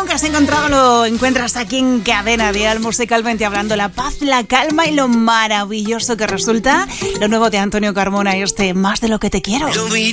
que has encontrado lo encuentras aquí en Cadena Dial, musicalmente hablando, la paz, la calma y lo maravilloso que resulta lo nuevo de Antonio Carmona y este Más de lo que te quiero. Don't be